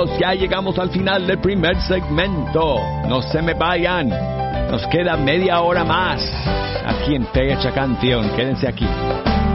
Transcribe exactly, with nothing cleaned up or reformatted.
amigos, ya llegamos al final del primer segmento. No se me vayan, nos queda media hora más aquí en Fecha Canción. Quédense aquí.